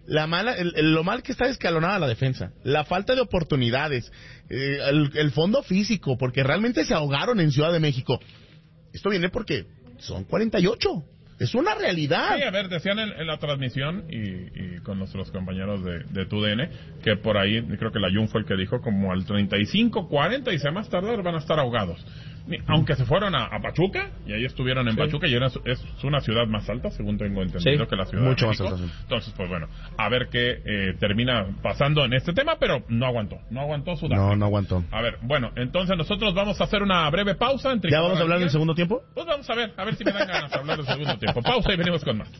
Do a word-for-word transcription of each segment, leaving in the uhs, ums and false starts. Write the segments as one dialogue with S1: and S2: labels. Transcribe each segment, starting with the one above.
S1: la mala, el, el, lo mal que está escalonada la defensa, la falta de oportunidades, eh, el, el fondo físico, porque realmente se ahogaron en Ciudad de México. Esto viene porque son cuarenta y ocho. Es una realidad.
S2: Sí, a ver, decían en, en la transmisión y, y con nuestros compañeros de, de T U D N que por ahí, creo que la Jun fue el que dijo, como al treinta y cinco, cuarenta y sea más tardar van a estar ahogados. Aunque se fueron a, a Pachuca, y ahí estuvieron en sí. Pachuca, y era, es una ciudad más alta, según tengo entendido, sí, que la ciudad
S1: mucho
S2: de México.
S1: Más alta, sí.
S2: Entonces, pues bueno, a ver qué eh, termina pasando en este tema, pero no aguantó, no aguantó Sudáfrica.
S1: No, no aguantó.
S2: A ver, bueno, entonces nosotros vamos a hacer una breve pausa. Entre
S1: ¿Ya vamos a hablar del segundo tiempo?
S2: Pues vamos a ver, a ver si me dan ganas de hablar del segundo tiempo. Pausa y venimos con más.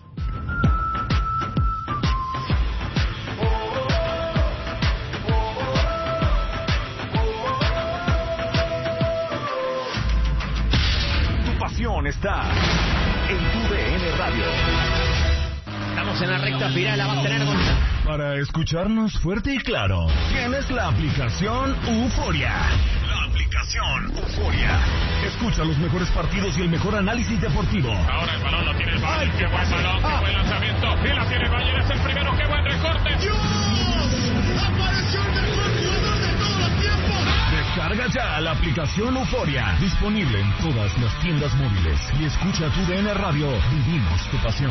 S3: Está en Tu D N Radio.
S4: Estamos en la recta final, la va a tener con...
S3: Para escucharnos fuerte y claro, tienes la aplicación Euforia. La aplicación Euforia. Escucha los mejores partidos y el mejor análisis deportivo.
S2: Ahora el balón lo tiene el Bayern. Qué buen balón, qué buen lanzamiento. Y la tiene el Bayern, es el primero, qué buen recorte.
S5: ¡Dios! ¡Apareció el mejor jugador de todos los tiempos!
S3: Descarga ya la aplicación Euforia, disponible en todas las tiendas móviles. Y escucha Tu D N Radio, vivimos tu pasión.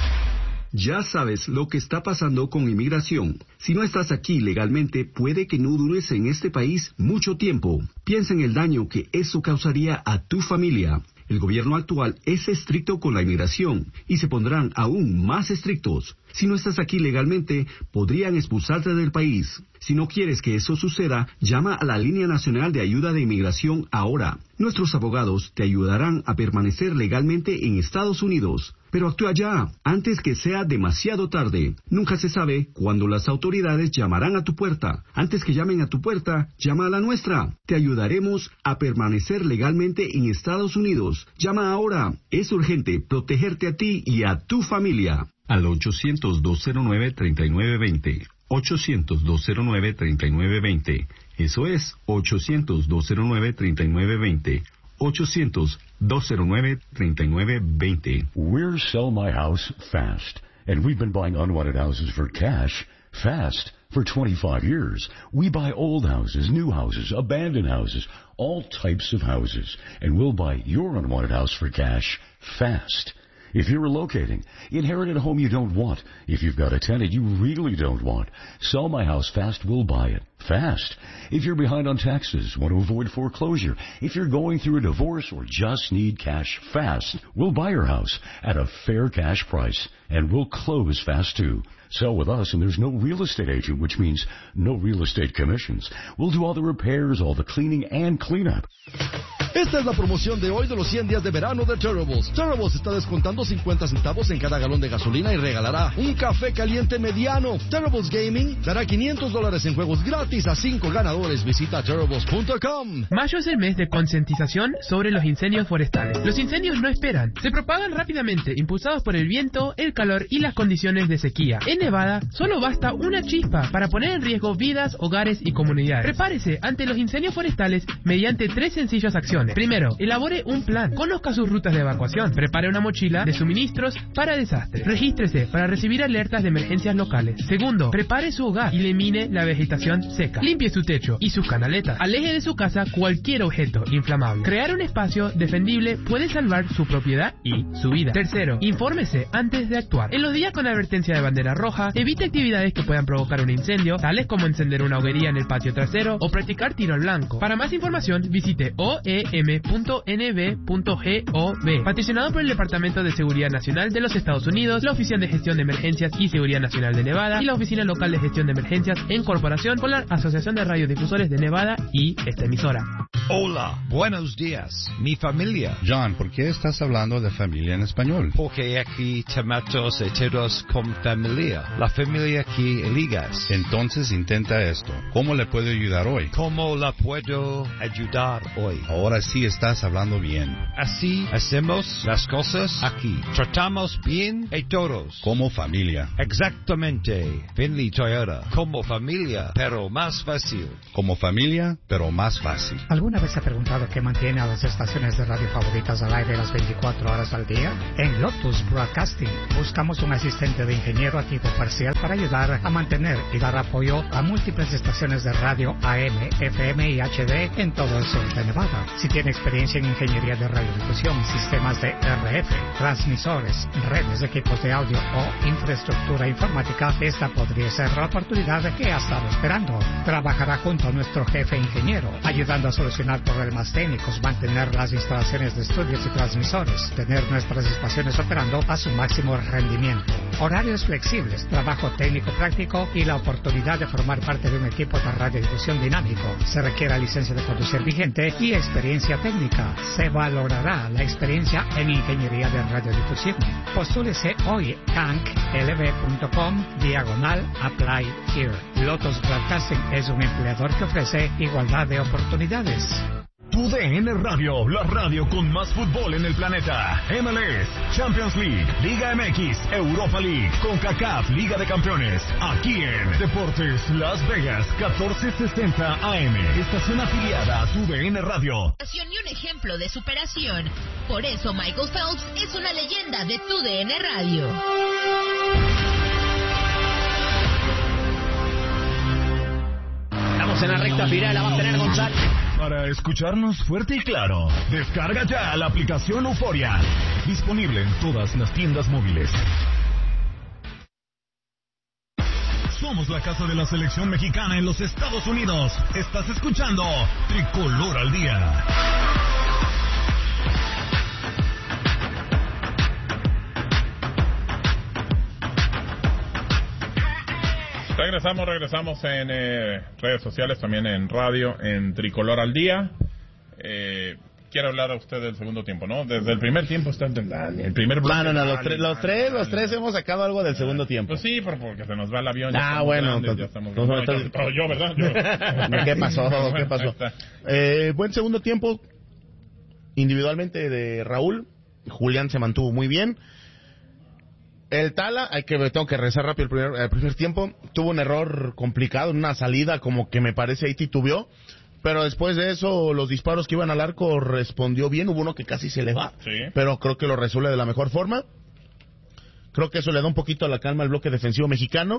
S6: Ya sabes lo que está pasando con inmigración. Si no estás aquí legalmente, puede que no dures en este país mucho tiempo. Piensa en el daño que eso causaría a tu familia. El gobierno actual es estricto con la inmigración y se pondrán aún más estrictos. Si no estás aquí legalmente, podrían expulsarte del país. Si no quieres que eso suceda, llama a la Línea Nacional de Ayuda de Inmigración ahora. Nuestros abogados te ayudarán a permanecer legalmente en Estados Unidos. Pero actúa ya, antes que sea demasiado tarde. Nunca se sabe cuándo las autoridades llamarán a tu puerta. Antes que llamen a tu puerta, llama a la nuestra. Te ayudaremos a permanecer legalmente en Estados Unidos. Llama ahora. Es urgente protegerte a ti y a tu familia. Al ochocientos, dos cero nueve, treinta y nueve veinte. ochocientos, dos cero nueve, treinta y nueve veinte. Eso es ochocientos, dos cero nueve, treinta y nueve veinte. ochocientos, dos cero nueve, treinta y nueve veinte.
S7: We're Sell My House Fast, and we've been buying unwanted houses for cash fast for twenty-five years. We buy old houses, new houses, abandoned houses, all types of houses, and we'll buy your unwanted house for cash fast. If you're relocating, inherited a home you don't want, if you've got a tenant you really don't want, Sell My House Fast will buy it. Fast. If you're behind on taxes, want to avoid foreclosure, if you're going through a divorce or just need cash fast, we'll buy your house at a fair cash price, and we'll close fast too. Sell with us and there's no real estate agent, which means no real estate commissions. We'll do all the repairs, all the cleaning and cleanup.
S8: Esta es la promoción de hoy de los cien días de verano de Terribles. Terribles está descontando cincuenta centavos en cada galón de gasolina y regalará un café caliente mediano. Terribles Gaming dará quinientos dólares en juegos gratis a cinco ganadores. Visita terribles punto com.
S9: Mayo es el mes de concientización sobre los incendios forestales. Los incendios no esperan. Se propagan rápidamente, impulsados por el viento, el calor y las condiciones de sequía. En Nevada, solo basta una chispa para poner en riesgo vidas, hogares y comunidades. Prepárese ante los incendios forestales mediante tres sencillas acciones. Primero, elabore un plan. Conozca sus rutas de evacuación. Prepare una mochila de suministros para desastres. Regístrese para recibir alertas de emergencias locales. Segundo, prepare su hogar y elimine la vegetación seca. Limpie su techo y sus canaletas. Aleje de su casa cualquier objeto inflamable. Crear un espacio defendible puede salvar su propiedad y su vida. Tercero, infórmese antes de actuar. En los días con advertencia de bandera roja, evite actividades que puedan provocar un incendio, tales como encender una hoguería en el patio trasero o practicar tiro al blanco. Para más información, visite o e m punto n b punto gov. Patrocinado por el Departamento de Seguridad Nacional de los Estados Unidos, la Oficina de Gestión de Emergencias y Seguridad Nacional de Nevada y la Oficina Local de Gestión de Emergencias en corporación con la Asociación de Radiodifusores de Nevada y esta emisora.
S10: Hola, buenos días, mi familia.
S11: John, ¿por qué estás hablando de familia en español?
S10: Porque aquí tomamos todos con familia. La familia que eligas.
S11: Entonces intenta esto. ¿Cómo le puedo ayudar hoy?
S10: ¿Cómo la puedo ayudar hoy?
S11: Ahora sí estás hablando bien.
S10: Así hacemos las cosas aquí. Tratamos bien a todos.
S11: Como familia.
S10: Exactamente. Finley Toyota. Como familia, pero más fácil.
S11: Como familia, pero más fácil.
S12: ¿Alguna ¿Alguna vez se ha preguntado qué mantiene a las estaciones de radio favoritas al aire las veinticuatro horas al día? En Lotus Broadcasting buscamos un asistente de ingeniero a tiempo parcial para ayudar a mantener y dar apoyo a múltiples estaciones de radio A M, F M y H D en todo el sur de Nevada. Si tiene experiencia en ingeniería de radiodifusión, sistemas de R F, transmisores, redes, equipos de audio o infraestructura informática, esta podría ser la oportunidad que ha estado esperando. Trabajará junto a nuestro jefe ingeniero, ayudando a solucionar problemas técnicos, mantener las instalaciones de estudios y transmisores, tener nuestras estaciones operando a su máximo rendimiento. Horarios flexibles, trabajo técnico práctico y la oportunidad de formar parte de un equipo de radiodifusión dinámico. Se requiere licencia de conducir vigente y experiencia técnica. Se valorará la experiencia en ingeniería de radiodifusión. Postúlese hoy canc l v punto com diagonal apply here. Lotus Broadcasting es un empleador que ofrece igualdad de oportunidades.
S3: Tu D N Radio, la radio con más fútbol en el planeta. M L S, Champions League, Liga M X, Europa League, CONCACAF, Liga de Campeones. Aquí en Deportes Las Vegas, catorce sesenta A M. Estación afiliada a Tu D N Radio.
S13: Y un ejemplo de superación. Por eso Michael Phelps es una leyenda de Tu D N Radio.
S4: Estamos en la recta final, la va a tener González.
S3: Para escucharnos fuerte y claro, descarga ya la aplicación Euforia. Disponible en todas las tiendas móviles. Somos la casa de la selección mexicana en los Estados Unidos. Estás escuchando Tricolor al Día.
S2: Regresamos, regresamos en eh, redes sociales, también en radio, en Tricolor al Día. Eh, quiero hablar a usted del segundo tiempo, ¿no? Desde el primer tiempo está entendiendo. El primer bloque.
S1: No, no, no, los, tre los tres, los tres hemos sacado algo del segundo tiempo.
S2: Pues sí, pero porque se nos va el avión.
S1: Ah, bueno.
S2: Grandes, ya estamos no, no, yo, yo, yo, ¿verdad? Yo.
S1: ¿Qué pasó? ¿Qué pasó? Eh, buen segundo tiempo individualmente de Raúl. Julián se mantuvo muy bien. El Tala, hay que tengo que rezar rápido el primer, el primer tiempo, tuvo un error complicado en una salida, como que me parece ahí titubeó, pero después de eso los disparos que iban al arco respondió bien, hubo uno que casi se le va,
S2: sí.
S1: Pero creo que lo resuelve de la mejor forma. Creo que eso le da un poquito a la calma al bloque defensivo mexicano,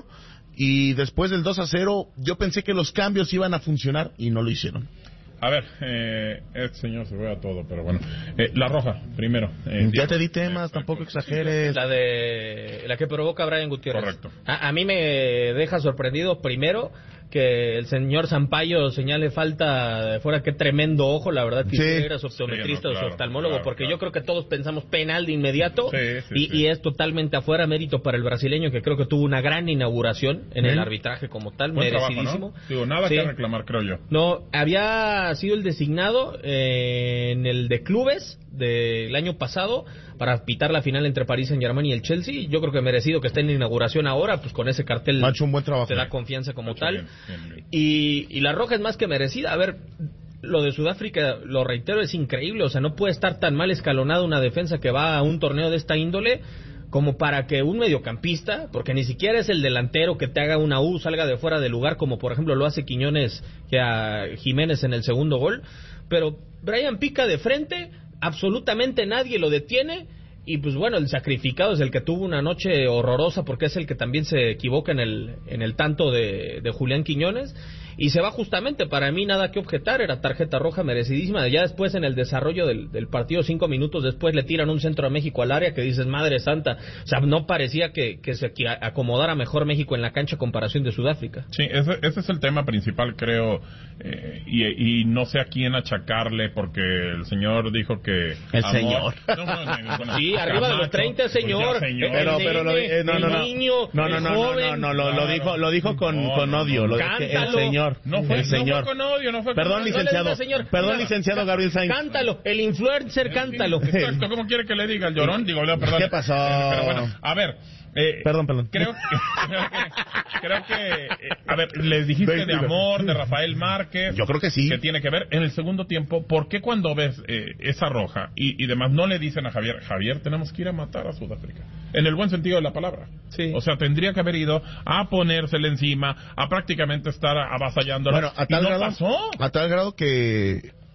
S1: y después del dos a cero yo pensé que los cambios iban a funcionar y no lo hicieron.
S2: A ver, eh, este señor se ve a todo, pero bueno. Eh, la roja, primero. Eh,
S1: ya te di temas, eh, tampoco exageres.
S14: La de la que provoca Brian Gutiérrez.
S2: Correcto.
S14: A, a mí me deja sorprendido, primero, que el señor Sampaio señale falta fuera. Qué tremendo ojo, la verdad, que
S1: sí.
S14: era su optometrista sí, no, claro, o su oftalmólogo,
S2: claro,
S14: porque
S2: claro.
S14: yo creo que todos pensamos penal de inmediato,
S2: sí, sí,
S14: y,
S2: sí.
S14: y es totalmente afuera. Mérito para el brasileño, que creo que tuvo una gran inauguración en
S2: ¿Sí?
S14: el arbitraje como tal,
S2: buen
S14: merecidísimo.
S2: Trabajo, ¿no? Digo, nada sí. que reclamar, creo yo.
S14: No, había sido el designado eh, en el de clubes del año pasado para pitar la final entre París Saint-Germain y el Chelsea. Yo creo que merecido que esté en la inauguración ahora, pues con ese cartel
S1: ha hecho un buen trabajo.
S14: te da confianza como tal.
S2: Bien, bien, bien.
S14: Y, y la roja es más que merecida. A ver, lo de Sudáfrica, lo reitero, es increíble. O sea, no puede estar tan mal escalonada una defensa que va a un torneo de esta índole como para que un mediocampista, porque ni siquiera es el delantero que te haga una U, salga de fuera de lugar, como por ejemplo lo hace Quiñones que a Jiménez en el segundo gol. Pero Brian pica de frente, absolutamente nadie lo detiene, y pues bueno, el sacrificado es el que tuvo una noche horrorosa, porque es el que también se equivoca en el en el tanto de, de Julián Quiñones, y se va justamente, para mí nada que objetar, era tarjeta roja merecidísima. Ya después en el desarrollo del, del partido, cinco minutos después, le tiran un centro a México al área que dices, madre santa, o sea, no parecía que, que se acomodara mejor México en la cancha a comparación de Sudáfrica.
S2: Sí, ese, ese es el tema principal, creo, eh, y, y no sé a quién achacarle, porque el señor dijo que...
S1: El
S2: amor,
S1: señor.
S2: No, no, no, bueno,
S14: sí, arriba de los treinta, señor.
S2: Pues ya, señor.
S1: Pero, pero lo, eh, no, no, no,
S14: el niño,
S1: no, no,
S14: el
S1: no,
S14: joven,
S1: no, no, no, lo, lo dijo, lo dijo con,
S2: no,
S1: con odio,
S2: no, no,
S1: lo,
S14: cántalo.
S1: el señor,
S2: no fue,
S1: el señor.
S2: No fue con odio, no fue con
S1: Perdón,
S2: odio.
S1: licenciado,
S14: no le diga, señor.
S1: perdón,
S14: Mira,
S1: licenciado Gabriel Sainz.
S14: Cántalo, el influencer, cántalo.
S2: Exacto, ¿cómo quiere que le diga el llorón? Digo, no, perdón.
S1: ¿Qué pasó?
S2: Pero bueno, a ver. Eh,
S1: perdón, perdón.
S2: Creo que, creo que, creo que eh, a ver, les dijiste de amor, de Rafael Márquez.
S1: Yo creo que sí.
S2: Que tiene que ver en el segundo tiempo. ¿Por qué cuando ves eh, esa roja y, y demás no le dicen a Javier, Javier, tenemos que ir a matar a Sudáfrica? En el buen sentido de la palabra.
S14: Sí.
S2: O sea, tendría que haber ido a ponérsele encima, a prácticamente estar avasallándola.
S1: Bueno, a tal
S2: y no
S1: grado,
S2: pasó.
S1: a tal grado que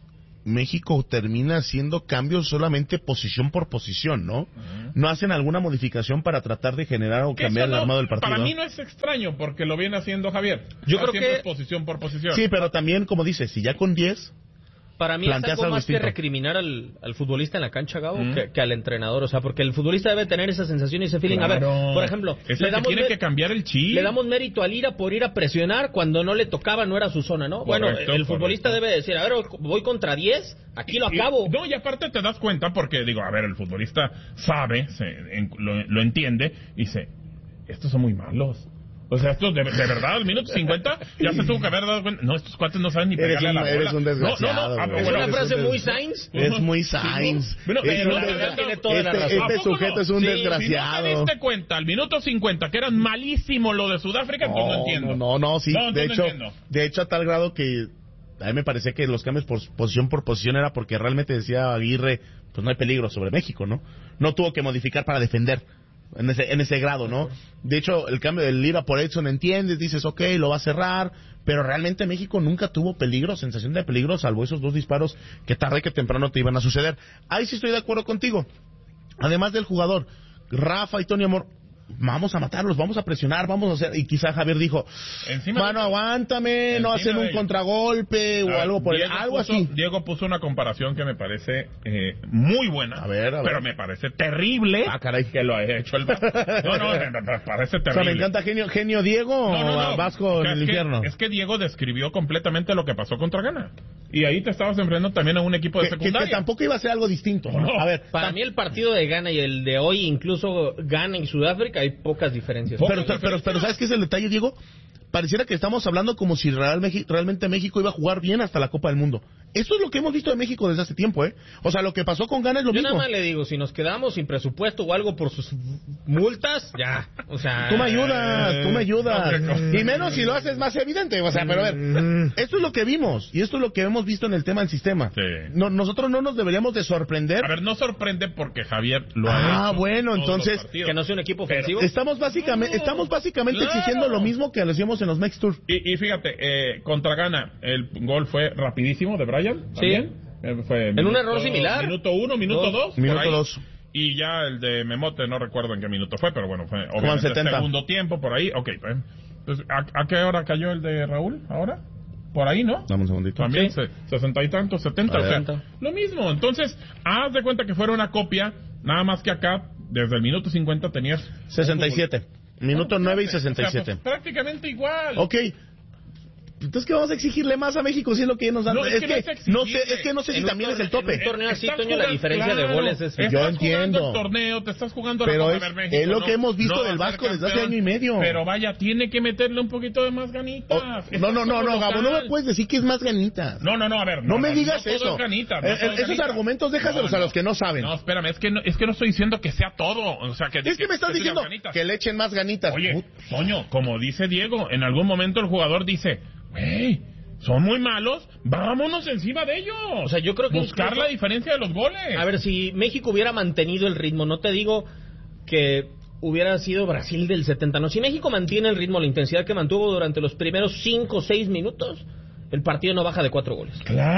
S1: México termina haciendo cambios solamente posición por posición, ¿no? Uh-huh. No hacen alguna modificación para tratar de generar o cambiar no, el armado del partido.
S2: Para mí no es extraño, porque lo viene haciendo Javier.
S14: Yo creo
S2: Siempre
S14: que...
S2: es posición por posición.
S1: Sí, pero también, como dices, si ya con diez...
S14: Para mí es algo más distinto. Que recriminar al, al futbolista en la cancha, Gabo, mm. que, que al entrenador. O sea, porque el futbolista debe tener esa sensación y ese feeling.
S2: Claro.
S14: A ver, por ejemplo...
S2: Es le damos que tiene que cambiar el chip.
S14: Le damos mérito al Ira por ir a presionar cuando no le tocaba, no era su zona, ¿no?
S2: Correcto,
S14: bueno, el
S2: correcto.
S14: futbolista debe decir, a ver, voy contra diez, aquí lo acabo.
S2: Y, no, y aparte te das cuenta porque, digo, a ver, el futbolista sabe, se, en, lo, lo entiende, y dice, estos son muy malos. O sea, estos de, de verdad, al minuto cincuenta, ya se tuvo que haber dado cuenta. No, estos cuates no saben ni pegarle a la bola.
S1: Eres un desgraciado.
S14: No, no, no. ¿Es una frase muy Sainz?
S1: Es muy Sainz.
S14: Bueno,
S1: es
S14: no,
S1: un
S14: desgra... tiene toda
S1: este,
S14: la razón.
S1: Este sujeto no? es un
S2: sí,
S1: desgraciado.
S2: Si no te diste cuenta, al minuto cincuenta, que eran malísimo lo de Sudáfrica, no, entonces no entiendo.
S1: No, no, no, sí.
S2: No,
S1: de, hecho,
S2: no
S1: de hecho, a tal grado que a mí me parecía que los cambios por posición por posición era porque realmente decía Aguirre, pues no hay peligro sobre México, ¿no? No tuvo que modificar para defender. En ese, en ese grado, ¿no? De hecho, el cambio del Lira por Edson, entiendes, dices, ok, lo va a cerrar, pero realmente México nunca tuvo peligro, sensación de peligro, salvo esos dos disparos que tarde que temprano te iban a suceder. Ahí sí estoy de acuerdo contigo. Además del jugador, Rafa y Tony Amor, vamos a matarlos, vamos a presionar, vamos a hacer... Y quizá Javier dijo, Encima mano, de... aguántame, no hacen un contragolpe o ver, algo por
S2: Diego
S1: el... algo
S2: puso,
S1: así.
S2: Diego puso una comparación que me parece eh, muy buena,
S1: a ver, a ver.
S2: pero me parece terrible
S1: ah, caray.
S2: que lo haya hecho el Vasco. No, no, me, me parece terrible.
S1: O sea, me encanta genio, genio Diego
S2: no, no, no.
S1: o Vasco en el
S2: que,
S1: infierno.
S2: Es que Diego describió completamente lo que pasó contra Ghana. Y ahí te estabas enfrentando también a un equipo de
S1: que,
S2: secundaria.
S1: Que, que tampoco iba a ser algo distinto. ¿no?
S2: No.
S1: A ver,
S14: para
S1: tam-
S14: mí el partido de Ghana y el de hoy, incluso Ghana y Sudáfrica, hay pocas diferencias.
S1: Pero, pero, pero, pero ¿sabes qué es el detalle, Diego? Pareciera que estamos hablando como si real, realmente México iba a jugar bien hasta la Copa del Mundo. Eso es lo que hemos visto de México desde hace tiempo, ¿eh? O sea, lo que pasó con Ghana es lo
S14: Yo
S1: mismo.
S14: Yo nada más le digo, si nos quedamos sin presupuesto o algo por sus multas, ya. O sea...
S1: Tú me ayudas, tú me ayudas. No, y menos si lo haces más evidente. O sea, pero a ver, esto es lo que vimos y esto es lo que hemos visto en el tema del sistema.
S2: Sí.
S1: No, nosotros no nos deberíamos de sorprender.
S2: A ver, no sorprende porque Javier lo
S1: ah,
S2: ha hecho.
S1: Ah, bueno, entonces...
S14: Que no sea un equipo ofensivo.
S1: Pero estamos básicamente, no, estamos básicamente claro. exigiendo lo mismo que lo hacíamos en los Mex Tour.
S2: Y, y fíjate, eh, contra Ghana, el gol fue rapidísimo de Brian.
S14: Sí.
S2: ¿También? Fue
S14: en
S2: minuto,
S14: un error similar.
S2: Minuto uno, minuto dos. dos
S1: minuto dos.
S2: Y ya el de Memote, no recuerdo en qué minuto fue, pero bueno, fue obviamente el segundo tiempo, por ahí. Ok, pues, ¿a, ¿a qué hora cayó el de Raúl ahora? Por ahí, ¿no?
S1: Dame un segundito.
S2: También,
S1: sí.
S2: sesenta y tantos, setenta, o sea, lo mismo. Entonces, haz de cuenta que fuera una copia, nada más que acá, desde el minuto cincuenta tenías...
S1: sesenta y siete. Minuto nueve y sesenta y siete.
S2: O sea, pues, prácticamente igual.
S1: Ok. Entonces, ¿qué vamos a exigirle más a México si es lo que nos dan?
S2: No, es,
S1: es,
S2: que
S1: que no, es, es que no sé si también
S14: torneo,
S1: es el tope.
S14: En un torneo así, Toño, la diferencia claro, de goles es...
S1: Yo entiendo.
S2: El torneo, te estás jugando
S1: pero
S2: la
S1: es,
S2: Copa México,
S1: es lo
S2: no,
S1: que hemos visto
S2: no
S1: del Vasco desde hace año y medio.
S2: Pero vaya, tiene que meterle un poquito de más ganitas.
S1: Oh, no, no, no, no, Gabo, no me puedes decir que es más ganitas.
S2: No, no, no, a ver.
S1: No, no me digas
S2: no
S1: eso.
S2: Todo es ganita, no
S1: eh,
S2: todo es
S1: esos
S2: ganita.
S1: argumentos déjaselos no, no. a los que no saben.
S2: No, espérame, es que no, es que no estoy diciendo que sea todo. O sea, que,
S1: es que, que me estás que diciendo que le echen más ganitas.
S2: Oye, Toño, como dice Diego, en algún momento el jugador dice, güey, son muy malos, vámonos encima de ellos.
S14: O sea, yo creo que
S2: buscar incluso, la diferencia de los goles.
S14: A ver, si México hubiera mantenido el ritmo, no te digo que hubiera sido Brasil del setenta, no. Si México mantiene el ritmo, la intensidad que mantuvo durante los primeros cinco o seis minutos, el partido no baja de cuatro goles.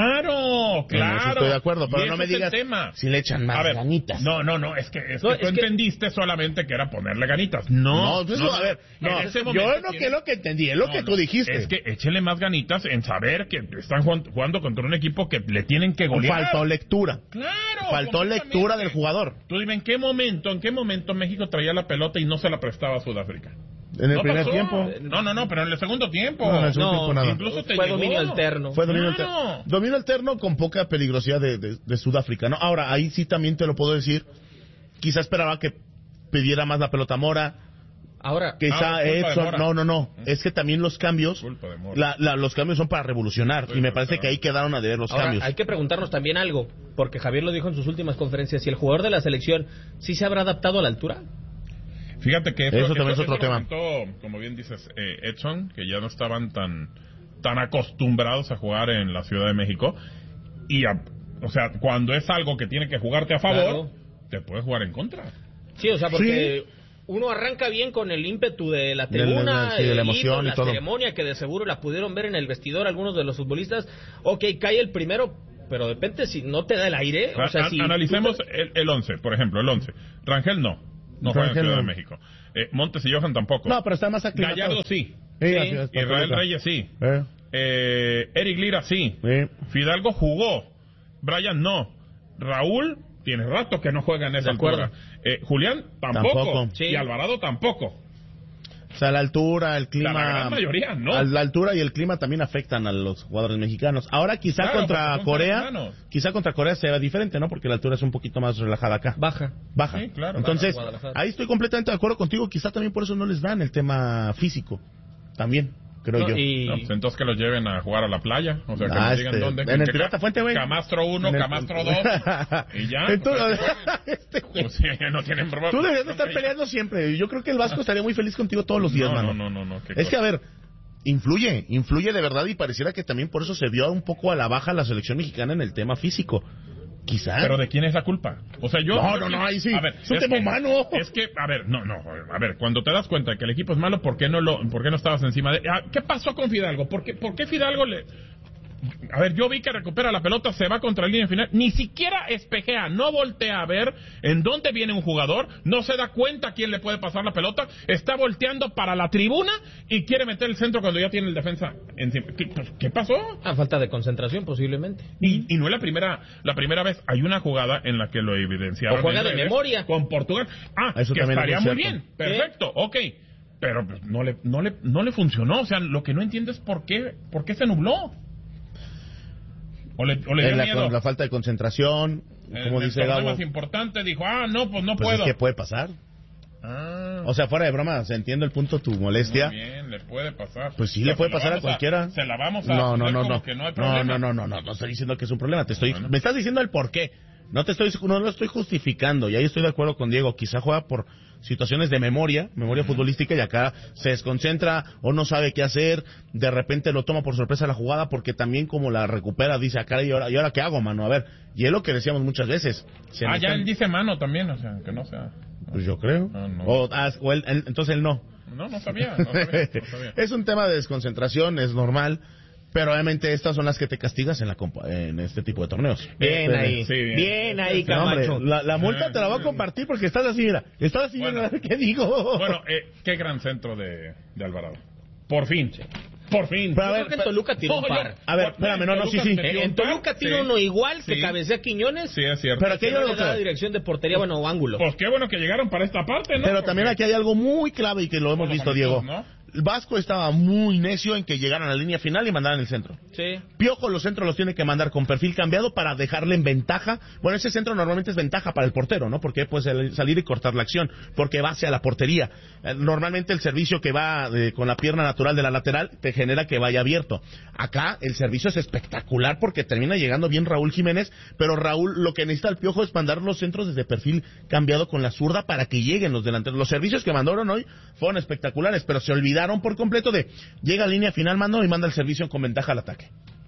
S2: Claro, claro.
S1: Sí, estoy de acuerdo, pero no me digas si le echan más
S2: a ver,
S1: ganitas.
S2: No, no, no, es que, es
S14: no,
S2: que
S14: es
S2: tú
S14: que...
S2: entendiste solamente que era ponerle ganitas. No,
S1: no, pues
S2: no,
S1: a ver, no, yo no
S2: tiene...
S1: que lo que entendí, es lo no, que tú no, dijiste.
S2: Es que échenle más ganitas en saber que están jugando contra un equipo que le tienen que golear.
S1: Faltó lectura.
S2: Claro.
S1: Faltó lectura del jugador.
S2: Tú dime, ¿en qué momento, en qué momento México traía la pelota y no se la prestaba a Sudáfrica?
S1: En el
S2: no
S1: primer
S2: pasó.
S1: tiempo.
S2: No, no, no, pero en el segundo tiempo.
S1: No, en el segundo
S14: no,
S1: tiempo nada.
S2: Incluso te
S14: fue
S2: llegó.
S14: dominio alterno.
S1: Fue dominio
S2: claro.
S1: alterno. Dominio alterno con poca peligrosidad de, de, de Sudáfrica, ¿no? Ahora, ahí sí también te lo puedo decir. Quizá esperaba que pidiera más la pelota Mora.
S14: Ahora,
S1: quizá
S2: ah,
S1: Edson. No, no, no. Es que también los cambios. La, la, los cambios son para revolucionar. Culpa y me parece que ahí quedaron a deber los
S14: ahora,
S1: cambios.
S14: Hay que preguntarnos también algo. Porque Javier lo dijo en sus últimas conferencias. Si el jugador de la selección sí se habrá adaptado a la altura.
S2: Fíjate que
S1: eso,
S2: eso,
S1: también
S2: eso,
S1: es otro tema.
S2: Comentó, como bien dices, eh, Edson, que ya no estaban tan tan acostumbrados a jugar en la Ciudad de México. Y, a, o sea, cuando es algo que tiene que jugarte a favor, claro, te puedes jugar en contra.
S14: Sí, o sea, porque
S1: sí,
S14: uno arranca bien con el ímpetu de la tribuna,
S1: de, de, sí, de la emoción
S14: hito,
S1: y
S14: la
S1: todo.
S14: ceremonia, que de seguro la pudieron ver en el vestidor algunos de los futbolistas. Ok, cae el primero, pero depende si no te da el aire. O sea,
S2: A-
S14: si
S2: analicemos
S14: tú-
S2: el, el once, por ejemplo, el once. Rangel no, no juega en
S1: Rangel
S2: Ciudad
S1: no.
S2: de México. Eh, Montes y Johan tampoco.
S1: No, pero está más aclimatado.
S2: Gallardo sí.
S1: Sí,
S2: Sí.
S1: así es,
S2: Israel
S1: Toluca.
S2: Reyes sí.
S1: Eh.
S2: Eh, Eric Lira sí.
S1: Sí.
S2: Fidalgo jugó. Brian no. Raúl tiene rato que no juega en esa
S14: De acuerdo.
S2: altura. Eh, Julián tampoco.
S1: Tampoco.
S14: Sí.
S2: Y Alvarado tampoco.
S1: O sea, la altura, el clima...
S2: La gran mayoría, ¿no?
S1: a La altura y el clima también afectan a los jugadores mexicanos. Ahora quizá
S2: Claro,
S1: contra
S2: porque son
S1: Corea,
S2: seres humanos.
S1: quizá contra Corea sea diferente, ¿no? Porque la altura es un poquito más relajada acá.
S14: baja.
S1: Baja.
S2: Sí, claro.
S1: Entonces,
S14: Baja Guadalajara.
S1: ahí estoy completamente de acuerdo contigo. Quizá también por eso no les dan el tema físico. También, creo
S14: No,
S1: yo.
S14: y-
S2: No, pues entonces que los lleven a jugar a la playa. O sea, que
S1: Ah,
S2: nos digan
S1: este,
S2: dónde.
S1: en el
S2: que-
S1: Pirata Fuente, güey.
S2: Camastro uno,
S1: En el-
S2: Camastro dos. Y ya.
S1: Entonces,
S2: pues,
S1: este güey.
S2: pues, sí, no tienen problema.
S1: Tú deberías de estar peleando siempre. Yo creo que el Vasco estaría muy feliz contigo todos los días,
S2: no,
S1: mano.
S2: No, no, no, no. qué
S1: Es que,
S2: cosa.
S1: a ver, influye, influye de verdad y pareciera que también por eso se vio un poco a la baja la selección mexicana en el tema físico. Quizá.
S2: Pero ¿de quién es la culpa? O sea, yo...
S1: No,
S2: yo
S1: no, no,
S2: pienso-
S1: ahí sí.
S2: A ver,
S1: Es un
S2: es
S1: tema
S2: que-
S1: humano.
S2: Es que, a ver, no, no, a ver, cuando te das cuenta de que el equipo es malo, ¿por qué no lo, por qué no estabas encima de... Ah, ¿qué pasó con Fidalgo? ¿Por qué, por qué Fidalgo le... A ver, yo vi que recupera la pelota, se va contra la línea final, ni siquiera espejea, no voltea a ver en dónde viene un jugador, no se da cuenta quién le puede pasar la pelota, está volteando para la tribuna y quiere meter el centro cuando ya tiene el defensa encima. ¿Qué, pues, ¿qué pasó?
S14: A falta de concentración, posiblemente.
S2: Y, y no es la primera la primera vez. Hay una jugada en la que lo evidenciaron.
S14: O juega
S2: en
S14: de
S2: redes
S14: memoria.
S2: Con Portugal. Ah,
S1: Eso
S2: que
S1: también es
S2: estaría
S1: muy
S2: muy
S1: cierto.
S2: bien. Perfecto, ok. Pero pues, no le no le no le funcionó. O sea, lo que no entiendo es por qué por qué se nubló. O le, o le dio
S1: Es la,
S2: miedo.
S1: la falta de concentración,
S2: En
S1: como
S2: el
S1: dice
S2: torneo
S1: Gabo.
S2: más importante dijo, ah, no, pues no
S1: Pues
S2: puedo.
S1: es que puede pasar.
S2: Ah,
S1: O sea, fuera de broma, se entiende el punto, tu molestia.
S2: muy bien, le puede pasar.
S1: Pues sí,
S2: O sea,
S1: le puede
S2: se la
S1: pasar a
S2: vamos
S1: cualquiera.
S2: se la vamos a
S1: No, no,
S2: poner
S1: no,
S2: como
S1: no.
S2: que no hay
S1: No,
S2: problema.
S1: no, no, no, no, no estoy diciendo que es un problema. Te estoy,
S2: Bueno.
S1: me estás diciendo el por qué. No te estoy, no lo estoy justificando. Y ahí estoy de acuerdo con Diego. Quizá juega por situaciones de memoria, memoria futbolística, y acá se desconcentra o no sabe qué hacer. De repente lo toma por sorpresa la jugada, porque también como la recupera, dice, acá, ¿y ahora, ¿y ahora qué hago, mano? A ver, y es lo que decíamos muchas veces. Se
S2: Ah, ya
S1: necesitan-
S2: él dice mano también, o sea, que no sea...
S1: Pues yo creo.
S2: No, no.
S1: O, ah, o él- él- entonces él no.
S2: No, no sabía, no sabía, no sabía.
S1: Es un tema de desconcentración, es normal, pero obviamente estas son las que te castigas en la compa- en este tipo de torneos.
S14: Bien
S1: Pero-
S14: ahí.
S2: sí, bien.
S14: bien ahí,
S1: No, hombre,
S14: Camacho.
S1: la, la multa te la voy a compartir porque estás así, mira. Estás así,
S2: Bueno.
S1: mira, ¿qué digo?
S2: Bueno, eh, qué gran centro de, de Alvarado. Por fin. Por fin.
S1: Pero a
S14: Yo
S1: ver,
S14: creo que en Toluca tiró un
S2: No, yo-
S14: par.
S1: A ver, espérame, no, no, sí, sí.
S2: metió
S14: En
S2: un par,
S14: Toluca tira
S2: sí.
S14: uno igual que
S2: Sí.
S14: cabecea Quiñones.
S2: Sí, es cierto.
S1: Pero aquí
S14: Que
S1: hay
S14: no
S1: algo
S14: le da
S1: que-
S14: dirección de portería, bueno, o ángulo.
S2: Pues qué bueno que llegaron para esta parte, ¿no?
S1: Pero también
S2: Porque-
S1: aquí hay algo muy clave y que lo hemos
S2: Por los
S1: visto, Diego.
S2: amigos, ¿no?
S1: El Vasco estaba muy necio en que llegaran a la línea final y mandaran el centro.
S14: Sí.
S1: Piojo los centros los tiene que mandar con perfil cambiado para dejarle en ventaja. Bueno, ese centro normalmente es ventaja para el portero, ¿no? Porque puede salir y cortar la acción, porque va hacia la portería. Eh, Normalmente el servicio que va eh, con la pierna natural de la lateral te genera que vaya abierto. Acá el servicio es espectacular porque termina llegando bien Raúl Jiménez, pero Raúl lo que necesita el Piojo es mandar los centros desde perfil cambiado con la zurda para que lleguen los delanteros. Los servicios que mandaron hoy fueron espectaculares, pero se olvidaron por completo de llega a línea final, mando y manda el servicio con ventaja al ataque.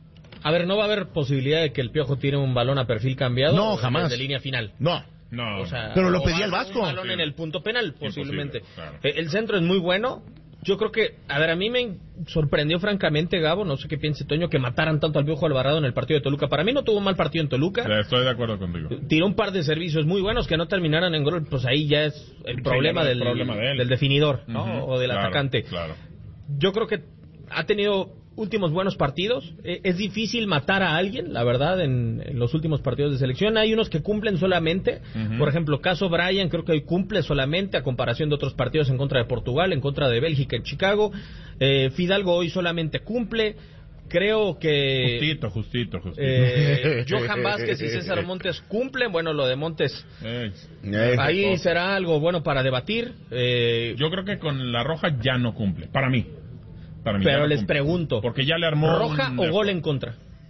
S14: A ver, ¿no va a haber posibilidad de que el Piojo tire un balón a perfil cambiado?
S1: No, jamás.
S14: De línea final.
S1: No.
S2: No.
S14: O sea,
S1: Pero lo
S14: o
S1: pedía el
S14: va-
S1: Vasco.
S14: Un balón
S2: Sí.
S14: en el punto penal, posiblemente.
S2: Imposible, claro.
S14: Eh, El centro es muy bueno. Yo creo que, a ver, a mí me sorprendió francamente, Gabo, no sé qué piense Toño, que mataran tanto al Piojo Alvarado en el partido de Toluca. Para mí no tuvo un mal partido en Toluca.
S2: Eh, Estoy de acuerdo contigo.
S14: Tiró un par de servicios muy buenos que no terminaran en gol, pues ahí ya es el problema,
S2: ya no es
S14: del,
S2: problema de él.
S14: del definidor, ¿no?
S2: Ujú,
S14: O del
S2: claro,
S14: atacante.
S2: Claro.
S14: Yo creo que ha tenido últimos buenos partidos. Eh, es difícil matar a alguien, la verdad, en, en los últimos partidos de selección. Hay unos que cumplen solamente.
S2: Ujú.
S14: Por ejemplo, caso Brian, creo que hoy cumple solamente a comparación de otros partidos en contra de Portugal, en contra de Bélgica, en Chicago. Eh, Fidalgo hoy solamente cumple. Creo que
S2: Justito, justito, justito.
S14: eh, Johan Vázquez y César Montes cumplen. Bueno, lo de Montes,
S2: Ey.
S14: ahí será algo bueno para debatir. Eh,
S2: Yo creo que con la roja ya no cumple. Para mí. Para mí ya
S14: pero
S2: no
S14: les
S2: cumple.
S14: pregunto,
S2: Porque ya le armó.
S14: ¿roja
S2: un-
S14: o gol en contra?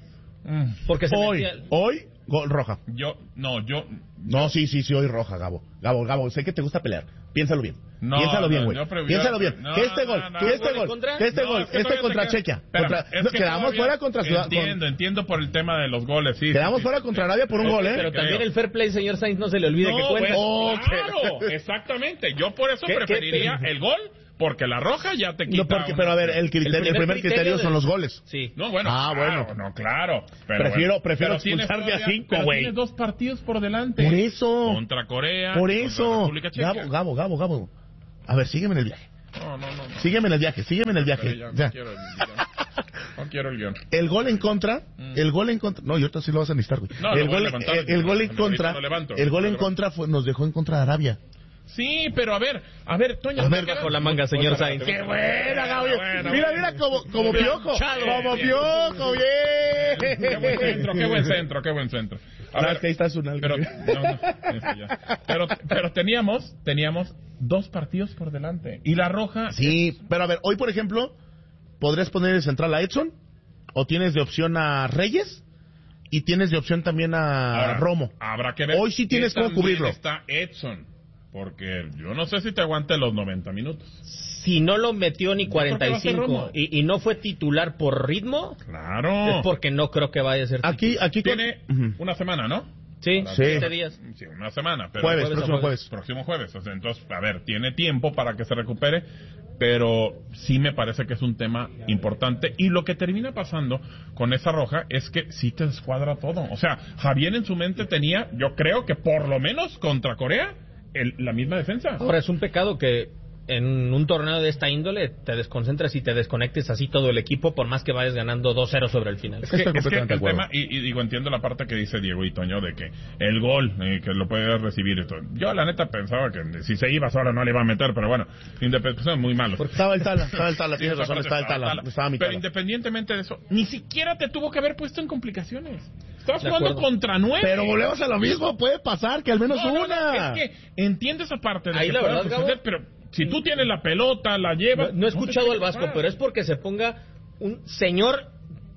S2: Mm.
S14: Porque se
S1: Hoy,
S14: metía-
S1: hoy, gol roja.
S2: Yo, no, yo.
S1: No, sí, sí, sí, hoy roja, Gabo. Gabo, Gabo, sé que te gusta pelear. Piénsalo bien.
S2: No,
S1: Piénsalo bien,
S2: no,
S1: güey.
S2: yo prefiero-
S1: Piénsalo bien.
S2: no,
S1: que este
S2: no,
S1: gol,
S2: no,
S1: que
S2: no,
S1: este
S14: ¿gol en
S1: gol,
S14: contra?
S1: que este
S2: No,
S1: gol,
S2: es que
S1: este
S2: todavía
S1: contra
S2: te queda-
S1: Chequia.
S2: Espérame,
S1: Contra-
S2: es
S1: no,
S2: que
S1: quedamos
S2: todavía-
S1: fuera contra Ciudad.
S2: Entiendo,
S1: con-
S2: entiendo por el tema de los goles, sí.
S1: Quedamos
S2: sí,
S1: fuera
S2: sí.
S1: contra Arabia por un gol, ¿eh?
S14: Pero
S2: creo.
S14: también el fair play, señor Sainz, no se le olvide
S2: No,
S14: que cuenta.
S2: pues,
S1: Oh,
S2: claro, exactamente. Yo por eso
S14: ¿Qué- qué
S2: preferiría
S14: te-
S2: el gol porque la roja ya te quita.
S1: No, porque, pero a ver, el, criterio, el, primer, el primer criterio, criterio de... son los goles.
S2: Sí. No, bueno.
S1: Ah,
S2: claro,
S1: bueno.
S2: No, claro. Pero
S1: prefiero
S2: bueno,
S1: prefiero
S2: pero
S1: expulsar de a cinco, güey.
S2: Tienes dos partidos por delante.
S1: Por eso.
S2: Contra Corea.
S1: Por eso.
S2: Contra Checa.
S1: Gabo, Gabo, Gabo, Gabo. A ver, sígueme en el viaje.
S2: No, no, no. no.
S1: Sígueme en el viaje, sígueme en el viaje.
S2: Ya,
S1: ya.
S2: No, quiero el no quiero el guión.
S1: El gol en contra, mm. el gol en contra. No, yo ahorita sí lo vas a necesitar, güey.
S2: No,
S1: el, gol, el, el gol en contra, el gol en contra fue, nos dejó en contra de Arabia.
S2: Sí, pero a ver, a ver, Toño.
S14: A ver, bajo la manga, señor Sainz.
S1: ¡Qué buena, Gabriel! Bueno, mira, mira, como, como piojo. Como piojo, bien.
S2: Qué buen centro, qué buen centro, qué buen centro.
S1: A ver, que ahí está su nalga.
S2: Pero, no, no, ya. pero, pero teníamos, teníamos dos partidos por delante. Y la roja.
S1: Sí, es... pero a ver, hoy, por ejemplo, ¿podrías poner de central a Edson? ¿O tienes de opción a Reyes? Y tienes de opción también a Ahora, Romo.
S2: Habrá que ver.
S1: Hoy sí tienes cómo cubrirlo.
S2: Está Edson. Porque yo no sé si te aguante los noventa minutos.
S14: Si no lo metió ni cuarenta y cinco y, y no fue titular por ritmo,
S2: claro,
S14: es porque no creo que vaya a ser titular.
S1: Aquí, aquí
S2: tiene con... una semana, ¿no?
S14: Sí,
S1: sí.
S14: siete días.
S2: Sí, una semana. Pero
S1: jueves,
S2: jueves,
S1: próximo
S2: jueves.
S1: jueves.
S2: Próximo jueves. O sea, entonces, a ver, tiene tiempo para que se recupere, pero sí me parece que es un tema importante. Y lo que termina pasando con esa roja es que sí te descuadra todo. O sea, Javier en su mente tenía, yo creo que por lo menos contra Corea, El, la misma defensa.
S14: Ahora, es un pecado que en un torneo de esta índole te desconcentres y te desconectes así todo el equipo, por más que vayas ganando dos cero sobre el final.
S2: Es que, es que el tema, y, y digo, entiendo la parte que dice Diego y Toño de que el gol, eh, que lo puede recibir esto. Yo la neta pensaba que si se iba solo no le iba a meter, pero bueno, independientemente, muy malo.
S1: Porque estaba el Tala, estaba el Tala, tienes razón, estaba el Tala,
S2: tala.
S1: estaba mi
S2: Pero
S1: tala.
S2: Independientemente de eso, ni siquiera te tuvo que haber puesto en complicaciones. Estás jugando contra nueve.
S1: Pero volvemos a lo mismo, puede pasar que al menos
S2: no,
S1: una.
S2: No, no, es que entiendo esa parte de
S14: ahí
S2: que
S14: la verdad,
S2: suceder,
S14: Gabo,
S2: pero si tú tienes la pelota, la llevas.
S14: No, no he escuchado al Vasco, pero es porque se ponga un señor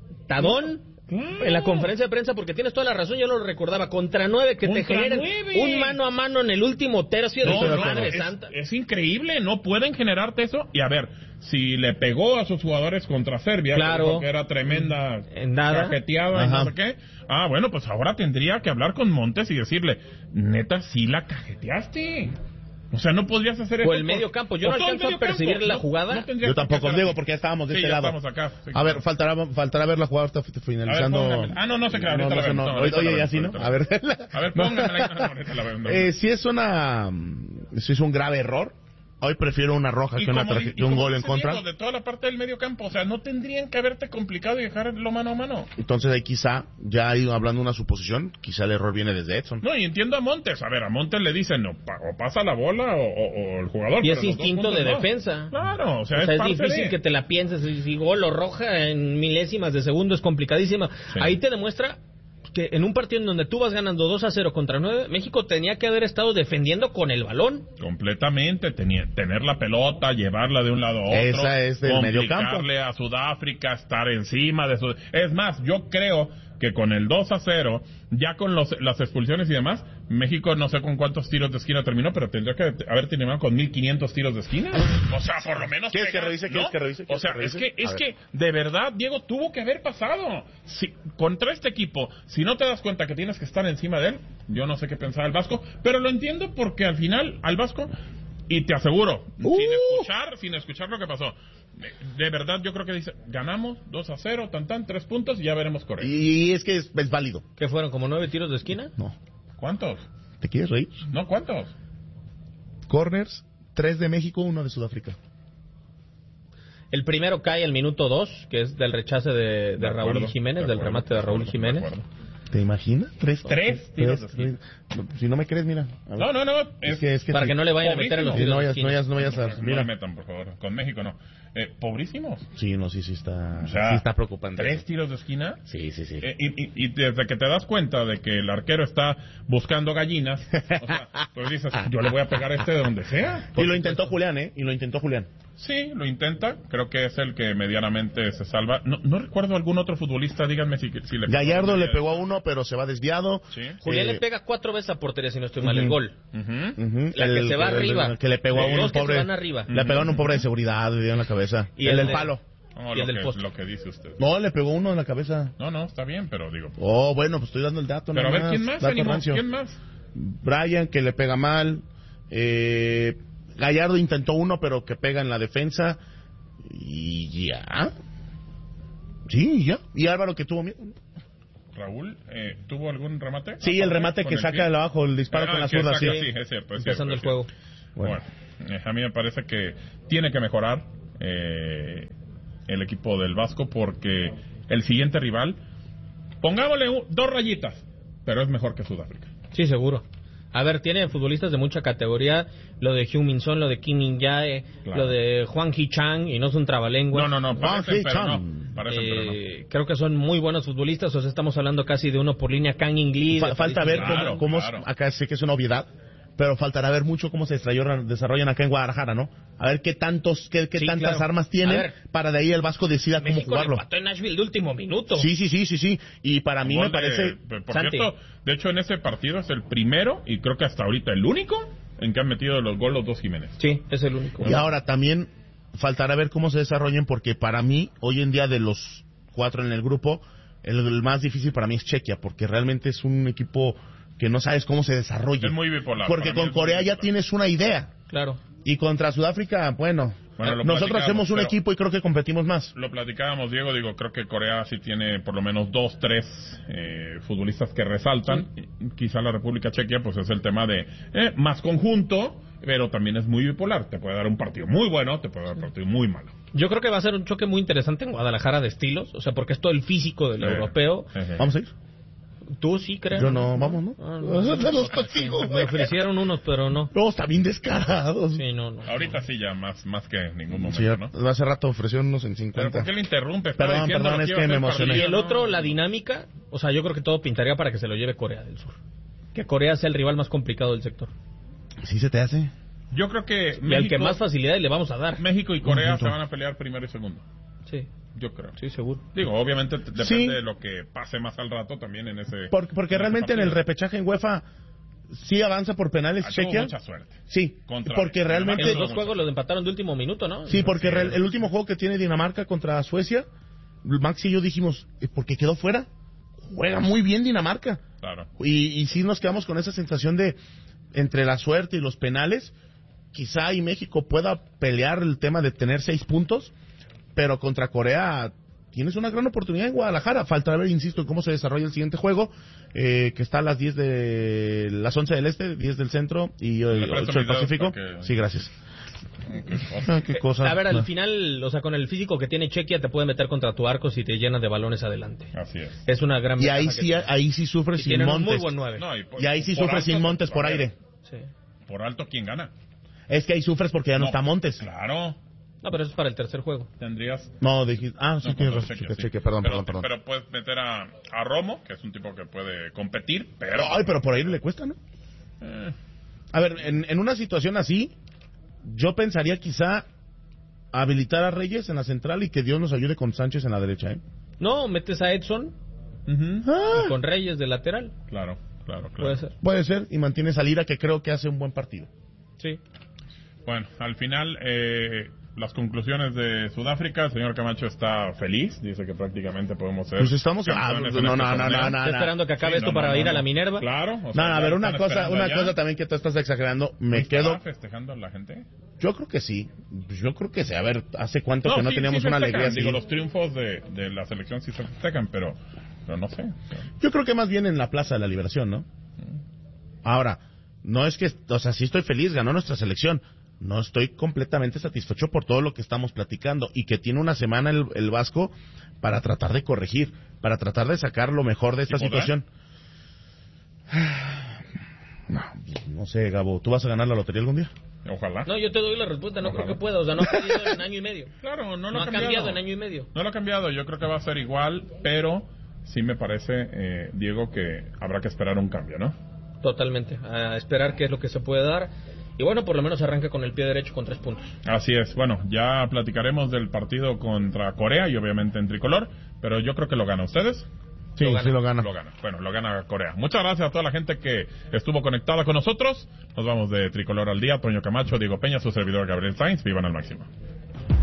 S14: Tadón
S2: claro.
S14: en la conferencia de prensa, porque tienes toda la razón, yo lo recordaba, contra nueve, que
S2: contra
S14: te generen
S2: nueve.
S14: un mano a mano en el último tercio de
S2: no,
S14: su
S2: no,
S14: madre
S2: es,
S14: santa.
S2: Es increíble, no pueden generarte eso. Y a ver, si le pegó a sus jugadores contra Serbia,
S14: claro,
S2: que era tremenda
S14: nada.
S2: cajeteada y no sé qué. Ah, bueno, pues ahora tendría que hablar con Montes y decirle, neta, sí la cajeteaste. O sea, no podrías hacer eso.
S14: O el medio campo. Yo no alcanzo a percibir campo. la jugada.
S2: No, no
S1: yo tampoco, Diego, porque ya estábamos de
S2: sí,
S1: este
S2: ya
S1: lado.
S2: Acá, sí,
S1: a ver, faltará faltará ver la jugada hasta finalizando.
S2: Ver, ah, no, no se crea.
S1: No, no, no, no. Oye, ya sí, ¿no? A ver.
S2: A ver, pónganmela. ahorita la veo.
S1: Eh, si es una... Si es un grave error, hoy prefiero una roja que, una traje, que un gol en contra.
S2: Diego, de toda la parte del medio campo, o sea, no tendrían que haberte complicado y dejarlo mano a mano.
S1: Entonces ahí quizá, ya ido hablando de una suposición, quizá el error viene desde Edson.
S2: No, y entiendo a Montes, a ver, a Montes le dicen, no, o pasa la bola o, o, o el jugador.
S14: Y es instinto de no. defensa.
S2: Claro, o sea,
S14: o sea
S2: es,
S14: es difícil
S2: de...
S14: que te la pienses, si gol o roja en milésimas de segundo es complicadísima. Sí. Ahí te demuestra que en un partido en donde tú vas ganando dos a cero contra nueve, México tenía que haber estado defendiendo con el balón.
S2: Completamente, tenía, tener la pelota, llevarla de un lado a otro.
S1: Esa es del medio campo.
S2: Complicarle a Sudáfrica, estar encima de su... Es más, yo creo que con el dos a cero, ya con los, las expulsiones y demás, México no sé con cuántos tiros de esquina terminó, pero tendría que haber terminado con mil quinientos tiros de esquina. O sea, por lo menos...
S1: ¿Quieres que revise? ¿Quieres
S2: ¿no?
S1: que revise?
S2: O sea,
S1: que
S2: es que, es que, de verdad, Diego, tuvo que haber pasado. Si, contra este equipo, si no te das cuenta que tienes que estar encima de él, yo no sé qué pensaba el Vasco, pero lo entiendo porque al final, al Vasco, y te aseguro, uh. sin escuchar, sin escuchar lo que pasó, de verdad yo creo que dice, ganamos dos a cero, tan tan, tres puntos y ya veremos Corea.
S1: Y es que es, es válido.
S14: ¿Qué fueron, como nueve tiros de esquina?
S1: No.
S2: ¿Cuántos?
S1: ¿Te quieres reír?
S2: No, ¿cuántos?
S1: Corners, tres de México, uno de Sudáfrica.
S14: El primero cae al minuto dos, que es del rechace de, de, de Raúl acuerdo, Jiménez, de del remate de Raúl Jiménez.
S1: ¿Te imaginas? Tres,
S2: tres tiros. Tres,
S1: tres. Si no me crees, mira.
S2: No, no, no.
S1: Es, es que, es que
S14: para
S1: sí.
S14: que no le vayan a meter en los tiros.
S1: No vayas, no vayas, no vayas a...
S2: Mira. No me metan, por favor. Con México no. Eh, ¿Pobrísimos?
S1: Sí, no, sí, sí está...
S2: O sea,
S1: sí está preocupante.
S2: ¿Tres tiros de esquina?
S1: Sí, sí, sí.
S2: Eh, y, y, y desde que te das cuenta de que el arquero está buscando gallinas, o sea, pues dices, yo le voy a pegar a este de donde sea.
S1: Y lo intentó Julián, ¿eh? Y lo intentó Julián.
S2: Sí, lo intenta. Creo que es el que medianamente se salva. No, no recuerdo algún otro futbolista, díganme si, si le...
S1: Gallardo le pegó a uno, pero se va desviado.
S2: ¿Sí?
S14: Julián eh... le pega cuatro veces a portería, si no estoy mal, uh-huh. el gol.
S2: Uh-huh.
S14: Uh-huh. La que
S1: el,
S14: se va
S1: el,
S14: arriba.
S1: El, el que le pegó
S14: sí,
S1: a un pobre...
S14: arriba.
S1: Le pegó a un pobre de seguridad, le dio en la cabeza.
S14: Y
S1: el
S14: el
S1: del
S14: de...
S1: palo.
S2: No,
S14: y
S2: lo,
S14: el del
S2: que,
S14: poste.
S2: lo que dice usted.
S1: No, le pegó uno en la cabeza.
S2: No, no, está bien, pero digo...
S1: Oh, bueno, pues estoy dando el dato.
S2: Pero a ver, ¿quién más?
S1: Dato
S2: ¿Quién más?
S1: Brian, que le pega mal. Eh... Gallardo intentó uno, pero que pega en la defensa. Y ya. Sí, ya. Y Álvaro que tuvo miedo.
S2: Raúl, eh, ¿tuvo algún remate?
S1: Sí, el remate que saca de abajo, el disparo
S2: ah,
S1: con la zurda. Sí,
S2: sí, es cierto. Es
S14: Empezando
S2: cierto,
S14: el
S2: es
S14: juego.
S2: Bueno, bueno eh, a mí me parece que tiene que mejorar eh, el equipo del Vasco porque el siguiente rival, pongámosle un, dos rayitas, pero es mejor que Sudáfrica.
S14: Sí, seguro. A ver, tiene futbolistas de mucha categoría, lo de Heung-min Son, lo de Kim Min-jae, claro. Lo de Hwang Hee-chan, y no es un trabalengua.
S2: No, no, no, parecen, pero no. Parecen, eh, pero no.
S14: Creo que son muy buenos futbolistas, o sea, estamos hablando casi de uno por línea, Kang In-lee.
S1: Fa falta ver
S2: claro,
S1: cómo, cómo
S2: claro.
S1: acá sé que es una obviedad, pero faltará ver mucho cómo se desarrollan acá en Guadalajara, ¿no? A ver qué tantos, qué, qué sí, tantas claro. armas tienen ver, para de ahí el Vasco decida México cómo jugarlo.
S14: México empató en Nashville de último minuto.
S1: Sí, sí, sí, sí, sí. Y para mí
S2: Gol
S1: me parece...
S2: De, por cierto, de hecho en ese partido es el primero y creo que hasta ahorita el único en que han metido los goles los dos Jiménez.
S14: Sí, es el único.
S1: Y ahora también faltará ver cómo se desarrollen porque para mí, hoy en día de los cuatro en el grupo, el, el más difícil para mí es Chequia porque realmente es un equipo... que no sabes cómo se desarrolla.
S2: Es muy bipolar.
S1: Porque con Corea ya tienes una idea.
S14: Claro.
S1: Y contra Sudáfrica, bueno, bueno nosotros hacemos un equipo y creo que competimos más.
S2: Lo platicábamos, Diego, digo, creo que Corea sí tiene por lo menos dos, tres eh, futbolistas que resaltan. Sí. Quizá la República Chequia, pues es el tema de eh, más conjunto, pero también es muy bipolar. Te puede dar un partido muy bueno, te puede dar un partido muy malo.
S14: Yo creo que va a ser un choque muy interesante en Guadalajara de estilos, o sea, porque es todo el físico del eh, europeo.
S1: Eh, eh. Vamos a ir.
S14: Tú sí, creo.
S1: Yo no, vamos, ¿no?
S14: Ah, no, no, no, no contigo, me ofrecieron unos, pero no.
S1: No, está bien descarados.
S14: Sí, no, no.
S2: Ahorita sí ya, más más que en ningún momento,
S1: sí,
S2: ¿no?
S1: Hace rato ofrecieron unos en cincuenta.
S2: ¿Pero por qué le interrumpe?
S1: Perdón, perdón, es que me emocioné.
S14: Y el otro, la dinámica, o sea, yo creo que todo pintaría para que se lo lleve Corea del Sur. Que Corea sea el rival más complicado del sector.
S1: ¿Sí se te hace?
S2: Yo creo que
S14: México, y al que más facilidades le vamos a dar.
S2: México y Corea se van a pelear primero y segundo.
S14: Sí.
S2: Yo creo.
S14: Sí, seguro.
S2: Digo, obviamente depende sí. de lo que pase más al rato también en ese...
S1: Porque, porque
S2: en
S1: realmente
S2: ese
S1: en el repechaje en UEFA sí avanza por penales
S2: ah,
S1: Chequia.
S2: mucha suerte.
S1: Sí,
S2: contra
S1: porque realmente...
S14: En los dos juegos los empataron de último minuto, ¿no?
S1: Sí, porque sí. el, el último juego que tiene Dinamarca contra Suecia, Max y yo dijimos, ¿por qué quedó fuera? Juega muy bien Dinamarca.
S2: Claro.
S1: Y, y sí nos quedamos con esa sensación de, entre la suerte y los penales, quizá y México pueda pelear el tema de tener seis puntos, pero contra Corea tienes una gran oportunidad en Guadalajara. Falta ver, insisto, en cómo se desarrolla el siguiente juego, eh, que está a las diez de las once del este, diez del centro y eh, ocho del Pacífico. Que... Sí, gracias.
S2: Qué
S1: qué cosa.
S14: A ver, al final, o sea, con el físico que tiene Chequia te puede meter contra tu arco si te llenas de balones adelante.
S2: Así es.
S14: Es una gran.
S1: Y ahí sí, ahí sí sufre sin Montes.
S14: No,
S2: y, por,
S1: y ahí sí sufre sin Montes por aire.
S14: Sí.
S2: Por alto, ¿quién gana?
S1: Es que ahí sufres porque ya no, no está Montes.
S2: Claro.
S14: No, pero eso es para el tercer juego.
S2: Tendrías...
S1: No, dijiste... Ah, sí,
S2: no,
S1: tienes razón.
S2: Chequia, sí.
S1: Chequia, perdón,
S2: pero,
S1: perdón, perdón.
S2: Pero puedes meter a, a Romo, que es un tipo que puede competir, pero...
S1: Ay, pero por ahí le cuesta, ¿no?
S2: Eh.
S1: A ver, en, en una situación así, yo pensaría quizá habilitar a Reyes en la central y que Dios nos ayude con Sánchez en la derecha, ¿eh?
S14: No, metes a Edson
S1: uh-huh. ah.
S14: y con Reyes de lateral.
S2: Claro, claro, claro.
S14: Puede ser.
S1: Puede ser, y mantienes a Lira, que creo que hace un buen partido.
S14: Sí.
S2: Bueno, al final, eh, las conclusiones de Sudáfrica, el señor Camacho está feliz, dice que prácticamente podemos ser...
S1: Pues estamos... Ah, no, no, no, no, no, no,
S14: Está esperando que acabe sí, esto no, para no, ir no, a la Minerva.
S2: Claro.
S1: O sea, no, a ver, una cosa una
S2: allá.
S1: cosa también que tú estás exagerando, me quedo...
S2: ¿Está festejando a la gente?
S1: Yo creo que sí, yo creo que sí. A ver, ¿hace cuánto no, que no
S2: sí,
S1: teníamos
S2: sí
S1: una
S2: festejan.
S1: alegría así?
S2: Digo, los triunfos de, de la selección sí se festejan, pero, pero no sé.
S1: Yo creo que más bien en la Plaza de la Liberación, ¿no? Ahora, no es que... O sea, sí estoy feliz, ganó nuestra selección. No estoy completamente satisfecho por todo lo que estamos platicando y que tiene una semana el, el Vasco para tratar de corregir, para tratar de sacar lo mejor de esta situación. No, no sé, Gabo, ¿tú vas a ganar la lotería algún día?
S2: Ojalá.
S14: No, yo te doy la respuesta, no Ojalá. creo que pueda, o sea, no ha cambiado en año y medio.
S2: Claro, no lo
S14: no
S2: ha
S14: ha
S2: cambiado.
S14: cambiado en año y medio.
S2: No lo ha cambiado, yo creo que va a ser igual, pero sí me parece, eh, Diego, que habrá que esperar un cambio, ¿no?
S14: Totalmente, a esperar qué es lo que se puede dar. Y bueno, por lo menos arranca con el pie derecho con tres puntos.
S2: Así es. Bueno, ya platicaremos del partido contra Corea y obviamente en tricolor, pero yo creo que lo gana. ¿Ustedes?
S1: Sí, lo sí lo gana.
S2: Lo gana. Bueno, lo gana Corea. Muchas gracias a toda la gente que estuvo conectada con nosotros. Nos vamos de Tricolor al Día. Toño Camacho, Diego Peña, su servidor Gabriel Sainz. Vivan al máximo.